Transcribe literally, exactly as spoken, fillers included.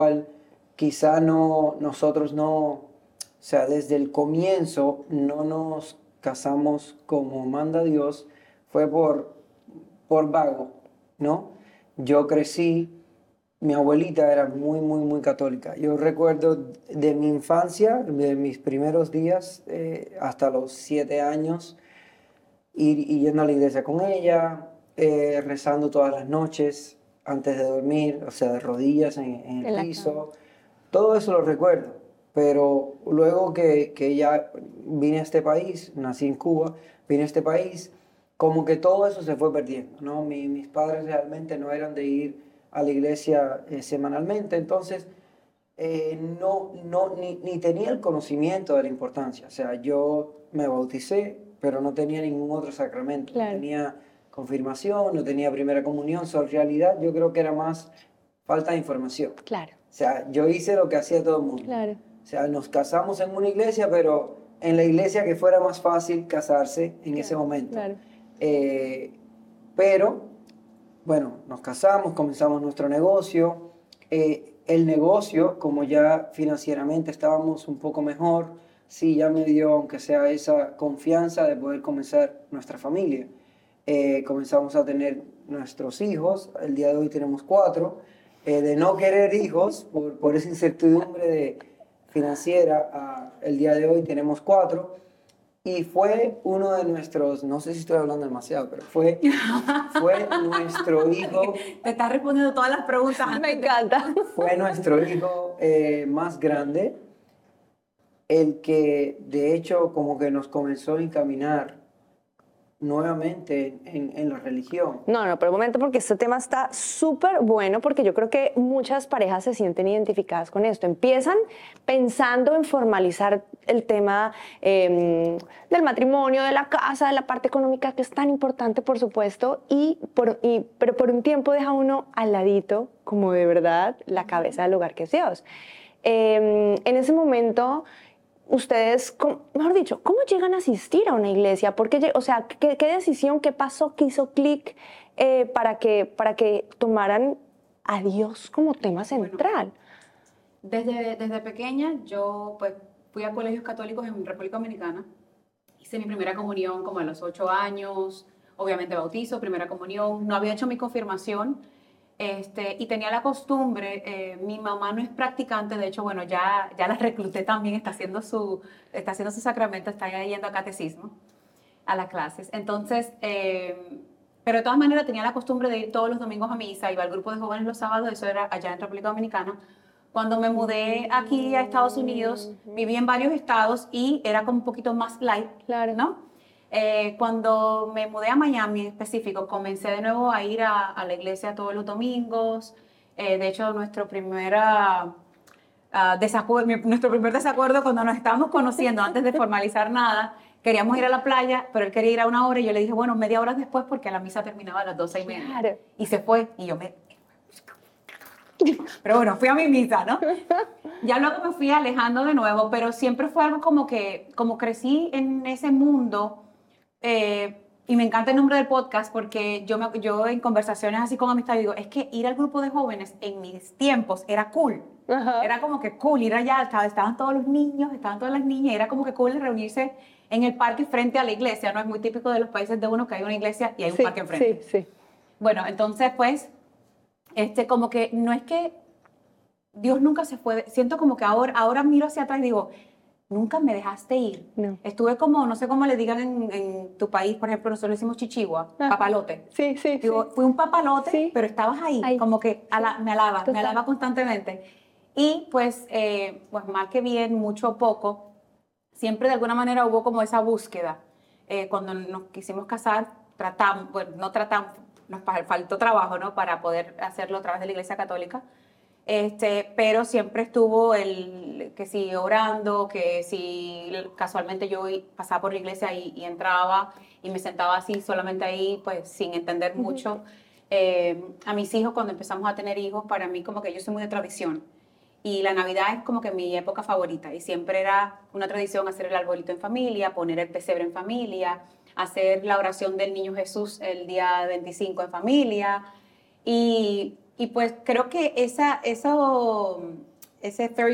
quizá no, nosotros no, o sea, desde el comienzo no nos casamos como manda Dios, fue por, por vago, ¿no? Yo crecí, mi abuelita era muy, muy, muy católica. Yo recuerdo de mi infancia, de mis primeros días, eh, hasta los siete años, ir y yendo a la iglesia con ella, eh, rezando todas las noches antes de dormir, o sea, de rodillas en, en el En la piso. cama. Todo eso lo recuerdo, pero luego que, que ya vine a este país, nací en Cuba, vine a este país, como que todo eso se fue perdiendo, ¿no? Mi- mis padres realmente no eran de ir a la iglesia eh, semanalmente, entonces eh, no, no, ni, ni tenía el conocimiento de la importancia. O sea, yo me bauticé, pero no tenía ningún otro sacramento. No Claro, tenía confirmación, no tenía primera comunión. So, en realidad yo creo que era más falta de información. claro, O sea, yo hice lo que hacía todo el mundo. claro. O sea, nos casamos en una iglesia, pero en la iglesia que fuera más fácil casarse en ese Claro, momento. claro. Eh, pero bueno, nos casamos, comenzamos nuestro negocio. Eh, el negocio, como ya financieramente estábamos un poco mejor, sí, ya me dio, aunque sea esa confianza de poder comenzar nuestra familia. Eh, comenzamos a tener nuestros hijos, el día de hoy tenemos cuatro. Eh, de no querer hijos, por, por esa incertidumbre de, financiera, a, el día de hoy tenemos cuatro. Y fue uno de nuestros, no sé si estoy hablando demasiado, pero fue, fue nuestro hijo, Te estás respondiendo todas las preguntas. Me encanta. fue nuestro hijo eh, más grande, el que de hecho como que nos comenzó a encaminar nuevamente en, en la religión. No, no, pero un momento, porque este tema está súper bueno, porque yo creo que muchas parejas se sienten identificadas con esto. Empiezan pensando en formalizar el tema eh, del matrimonio, de la casa, de la parte económica, que es tan importante, por supuesto, y por, y, pero por un tiempo deja uno al ladito, como de verdad, la cabeza del hogar que es Dios. Eh, en ese momento, ustedes, mejor dicho, ¿cómo llegan a asistir a una iglesia? Porque, o sea, ¿qué, qué decisión, qué pasó, qué hizo clic eh, para, que, para que tomaran a Dios como tema central? Bueno, desde, desde pequeña yo pues fui a colegios católicos en República Dominicana. Hice mi primera comunión como a los ocho años, obviamente bautizo, primera comunión. No había hecho mi confirmación. Este, y tenía la costumbre, eh, mi mamá no es practicante, de hecho, bueno, ya, ya la recluté también, está haciendo, su, está haciendo su sacramento, está yendo a catecismo, a las clases. Entonces, eh, pero de todas maneras tenía la costumbre de ir todos los domingos a misa, iba al grupo de jóvenes los sábados, eso era allá en República Dominicana. Cuando me mudé aquí a Estados Unidos, viví en varios estados y era como un poquito más light, Claro. ¿no? Eh, cuando me mudé a Miami en específico, comencé de nuevo a ir a, a la iglesia todos los domingos. Eh, de hecho, nuestro, primera, uh, desacuerdo, mi, nuestro primer desacuerdo cuando nos estábamos conociendo, antes de formalizar nada, queríamos ir a la playa, pero él quería ir a una hora y yo le dije, bueno, media hora después porque la misa terminaba a las doce y media. Claro. Y se fue y yo me... Pero bueno, fui a mi misa, ¿no? Ya luego me fui alejando de nuevo, pero siempre fue algo como que, como crecí en ese mundo. Eh, y me encanta el nombre del podcast porque yo, me, yo en conversaciones así con amistad digo, es que ir al grupo de jóvenes en mis tiempos era cool. Ajá. Era como que cool, ir allá, estaba, estaban todos los niños, estaban todas las niñas, era como que cool reunirse en el parque frente a la iglesia, ¿no? Es muy típico de los países de uno que hay una iglesia y hay un Sí, parque enfrente. sí, sí. Bueno, entonces pues, este, como que no es que Dios nunca se fue, siento como que ahora, ahora miro hacia atrás y digo, nunca me dejaste ir. No. Estuve como, no sé cómo le digan en, en tu país, por ejemplo, nosotros le decimos chichigua, Ah. papalote. Sí, sí, Digo, sí. fui un papalote, Sí. pero estabas ahí, Ahí. como que ala, me alaba, Total. me alaba constantemente. Y pues, eh, pues mal que bien, mucho o poco, siempre de alguna manera hubo como esa búsqueda. Eh, cuando nos quisimos casar, tratamos, bueno, no tratamos, nos faltó trabajo, ¿no? Para poder hacerlo a través de la Iglesia Católica. Este, pero siempre estuvo el que si orando, que si casualmente yo pasaba por la iglesia y, y entraba y me sentaba así solamente ahí, pues sin entender mucho. Uh-huh. eh, a mis hijos, cuando empezamos a tener hijos, para mí como que yo soy muy de tradición y la Navidad es como que mi época favorita y siempre era una tradición hacer el arbolito en familia, poner el pesebre en familia, hacer la oración del Niño Jesús el día veinticinco en familia. Y y pues creo que esa, eso, ese fairy